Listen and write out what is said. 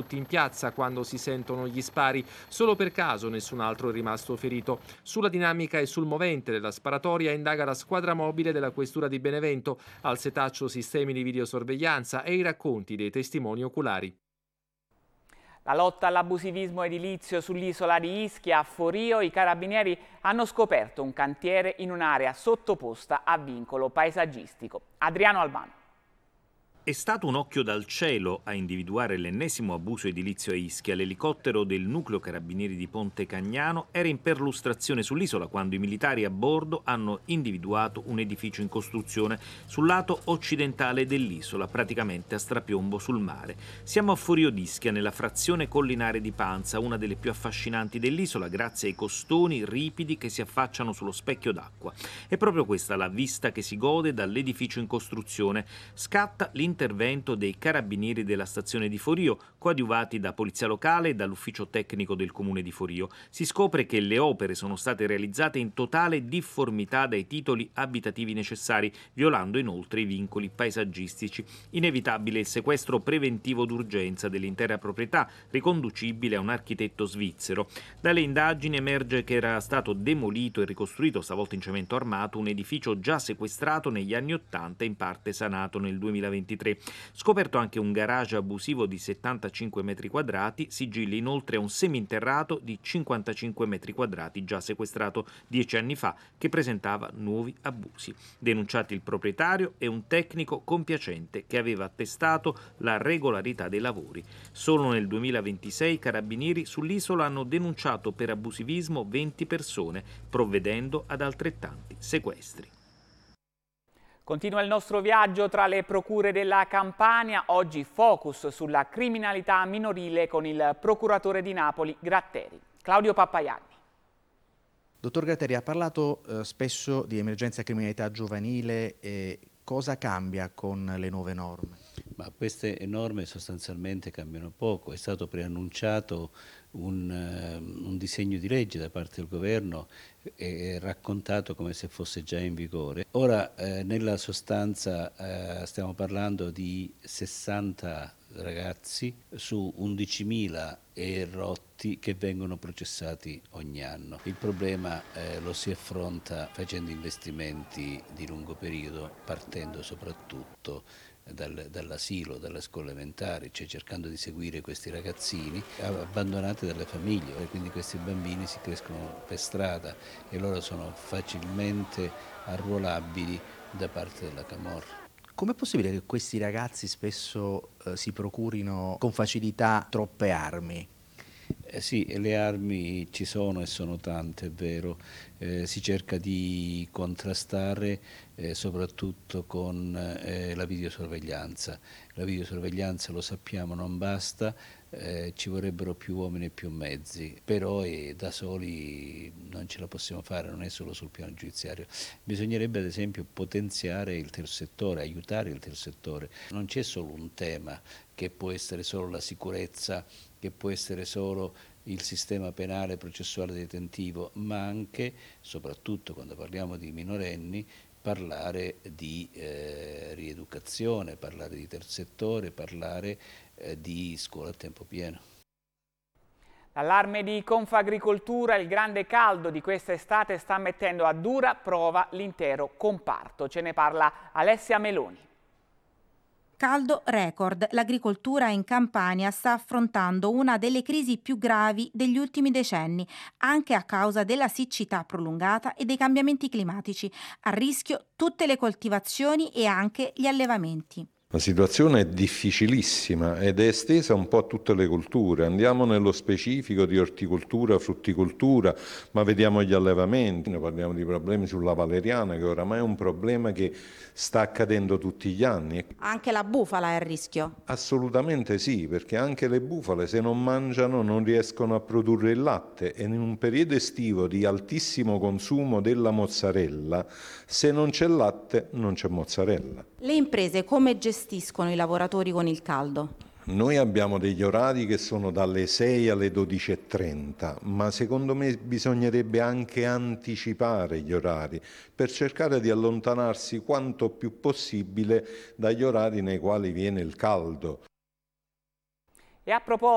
tutti in piazza quando si sentono gli spari. Solo per caso nessun altro è rimasto ferito. Sulla dinamica e sul movente della sparatoria indaga la squadra mobile della Questura di Benevento, al setaccio sistemi di videosorveglianza e i racconti dei testimoni oculari. La lotta all'abusivismo edilizio sull'isola di Ischia a Forio, i carabinieri hanno scoperto un cantiere in un'area sottoposta a vincolo paesaggistico. Adriano Albano. È stato un occhio dal cielo a individuare l'ennesimo abuso edilizio a Ischia. L'elicottero del nucleo carabinieri di Ponte Cagnano era in perlustrazione sull'isola quando i militari a bordo hanno individuato un edificio in costruzione sul lato occidentale dell'isola, praticamente a strapiombo sul mare. Siamo a Forio d'Ischia, nella frazione collinare di Panza, una delle più affascinanti dell'isola grazie ai costoni ripidi che si affacciano sullo specchio d'acqua. È proprio questa la vista che si gode dall'edificio in costruzione. Scatta l'intervento dei carabinieri della stazione di Forio, coadiuvati da polizia locale e dall'ufficio tecnico del comune di Forio. Si scopre che le opere sono state realizzate in totale difformità dai titoli abitativi necessari, violando inoltre i vincoli paesaggistici. Inevitabile il sequestro preventivo d'urgenza dell'intera proprietà, riconducibile a un architetto svizzero. Dalle indagini emerge che era stato demolito e ricostruito, stavolta in cemento armato, un edificio già sequestrato negli anni '80 e in parte sanato nel 2023. Scoperto anche un garage abusivo di 75 metri quadrati, sigilli inoltre a un seminterrato di 55 metri quadrati già sequestrato 10 anni fa che presentava nuovi abusi. Denunciati il proprietario e un tecnico compiacente che aveva attestato la regolarità dei lavori. Solo nel 2026 i carabinieri sull'isola hanno denunciato per abusivismo 20 persone, provvedendo ad altrettanti sequestri. Continua il nostro viaggio tra le procure della Campania, oggi focus sulla criminalità minorile con il procuratore di Napoli Gratteri. Claudio Pappaianni. Dottor Gratteri, ha parlato spesso di emergenza criminalità giovanile. Cosa cambia con le nuove norme? Ma queste norme sostanzialmente cambiano poco. È stato preannunciato un disegno di legge da parte del governo e raccontato come se fosse già in vigore. Ora, nella sostanza, stiamo parlando di 60 ragazzi su 11.000 e rotti che vengono processati ogni anno. Il problema lo si affronta facendo investimenti di lungo periodo, partendo soprattutto dall'asilo, dalle scuole elementari, cioè cercando di seguire questi ragazzini abbandonati dalle famiglie, e quindi questi bambini si crescono per strada e loro sono facilmente arruolabili da parte della camorra. Com'è possibile che questi ragazzi spesso si procurino con facilità troppe armi? Sì, le armi ci sono e sono tante, è vero. Si cerca di contrastare soprattutto con la videosorveglianza. La videosorveglianza, lo sappiamo, non basta, ci vorrebbero più uomini e più mezzi, però da soli non ce la possiamo fare, non è solo sul piano giudiziario. Bisognerebbe ad esempio potenziare il terzo settore, aiutare il terzo settore. Non c'è solo un tema che può essere solo la sicurezza, che può essere solo il sistema penale processuale detentivo, ma anche, soprattutto quando parliamo di minorenni, parlare di rieducazione, parlare di terzo settore, parlare di scuola a tempo pieno. L'allarme di Confagricoltura, il grande caldo di questa estate sta mettendo a dura prova l'intero comparto. Ce ne parla Alessia Meloni. Caldo record. L'agricoltura in Campania sta affrontando una delle crisi più gravi degli ultimi decenni, anche a causa della siccità prolungata e dei cambiamenti climatici. A rischio tutte le coltivazioni e anche gli allevamenti. La situazione è difficilissima ed è estesa un po' a tutte le colture. Andiamo nello specifico di orticoltura, frutticoltura, ma vediamo gli allevamenti. Noi parliamo di problemi sulla valeriana, che oramai è un problema che sta accadendo tutti gli anni. Anche la bufala è a rischio? Assolutamente sì, perché anche le bufale, se non mangiano, non riescono a produrre il latte, e in un periodo estivo di altissimo consumo della mozzarella, se non c'è latte non c'è mozzarella. Le imprese come gestiscono i lavoratori con il caldo? Noi abbiamo degli orari che sono dalle 6 alle 12:30, ma secondo me bisognerebbe anche anticipare gli orari per cercare di allontanarsi quanto più possibile dagli orari nei quali viene il caldo. E a proposito